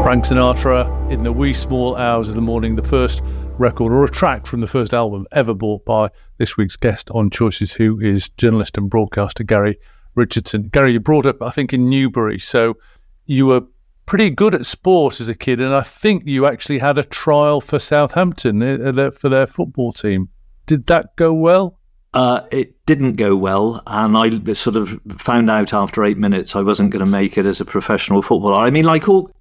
Frank Sinatra in the wee small hours of the morning, the first record or a track from the first album ever bought by this week's guest on Choices, who is journalist and broadcaster Gary Richardson. Gary, you brought up, I think, in Newbury, so you were pretty good at sport as a kid, and I think you actually had a trial for Southampton for their football team. Did that go well? It didn't go well, and I sort of found out after 8 minutes I wasn't going to make it as a professional footballer. I mean, well,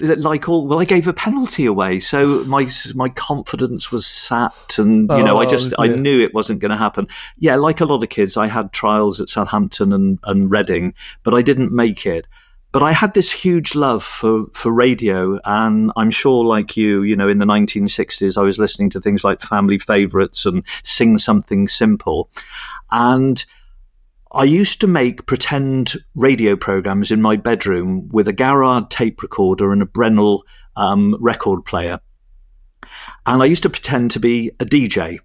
I gave a penalty away, so my confidence was sapped, and I knew it wasn't going to happen. Yeah, like a lot of kids, I had trials at Southampton and Reading, but I didn't make it. But I had this huge love for radio, and I'm sure, like you, in the 1960s, I was listening to things like Family Favourites and Sing Something Simple. And I used to make pretend radio programmes in my bedroom with a Garrard tape recorder and a Brennell record player. And I used to pretend to be a DJ.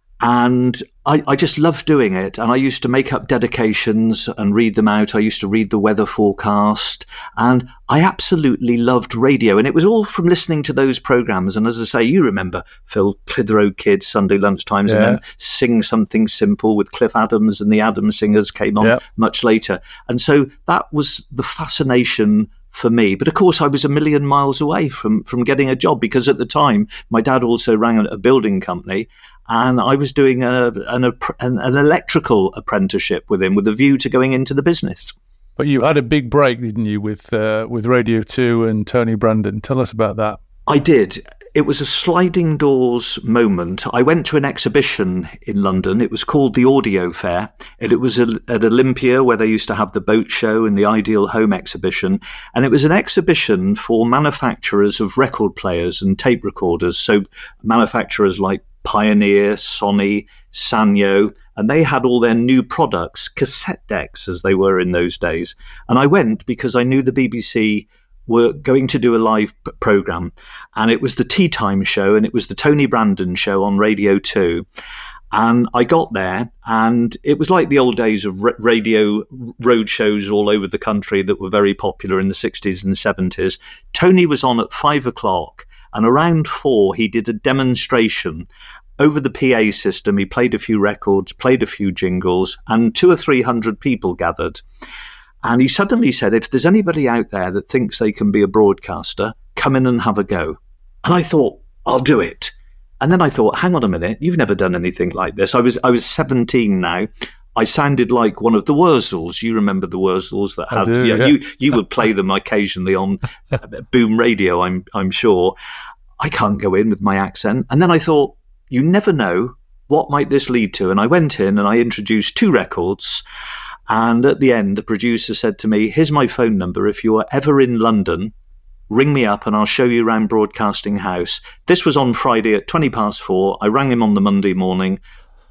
And I just loved doing it. And I used to make up dedications and read them out. I used to read the weather forecast. And I absolutely loved radio. And it was all from listening to those programmes. And as I say, you remember Phil Clitheroe Kids, Sunday lunchtimes, and then Sing Something Simple with Cliff Adams, and the Adams Singers came on much later. And so that was the fascination for me. But of course, I was a million miles away from getting a job, because at the time, my dad also ran a building company. And I was doing an electrical apprenticeship with him, with a view to going into the business. But you had a big break, didn't you, with Radio 2 and Tony Brandon? Tell us about that. I did. It was a sliding doors moment. I went to an exhibition in London. It was called the Audio Fair. And it was at Olympia, where they used to have the boat show and the Ideal Home exhibition. And it was an exhibition for manufacturers of record players and tape recorders. So manufacturers like Pioneer, Sony, Sanyo, and they had all their new products, cassette decks as they were in those days. And I went because I knew the BBC were going to do a live programme, and it was the Tea Time show, and it was the Tony Brandon show on Radio 2. And I got there, and it was like the old days of radio road shows all over the country that were very popular in the 60s and 70s. Tony was on at 5 o'clock. And around 4, he did a demonstration over the PA system. He played a few records, played a few jingles, and 200 or 300 people gathered. And he suddenly said, if there's anybody out there that thinks they can be a broadcaster, come in and have a go. And I thought, I'll do it. And then I thought, hang on a minute, you've never done anything like this. I was 17 now. I sounded like one of the Wurzels. You remember the Wurzels that had? You would play them occasionally on Boom Radio, I'm sure. I can't go in with my accent. And then I thought, you never know, what might this lead to? And I went in and I introduced 2 records. And at the end, the producer said to me, here's my phone number. If you're ever in London, ring me up and I'll show you around Broadcasting House. This was on Friday at 4:20. I rang him on the Monday morning.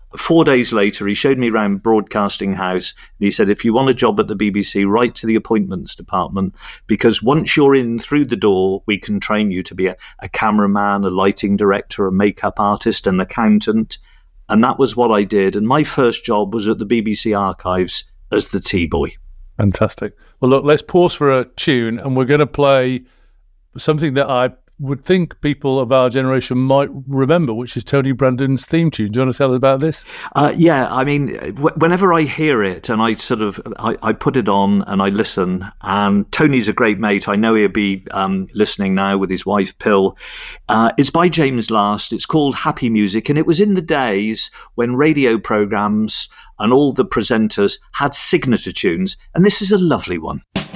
4 days later, he showed me around Broadcasting House, and he said, if you want a job at the BBC, write to the appointments department, because once you're in through the door, we can train you to be a cameraman, a lighting director, a makeup artist, an accountant. And that was what I did. And my first job was at the BBC Archives as the tea boy. Fantastic. Well, look, let's pause for a tune, and we're going to play something that I would think people of our generation might remember, which is Tony Brandon's theme tune. Do you want to tell us about this? Yeah, I mean, whenever I hear it and I put it on and I listen, and Tony's a great mate. I know he'll be listening now with his wife, Pill. It's by James Last. It's called Happy Music, and it was in the days when radio programmes and all the presenters had signature tunes, and this is a lovely one.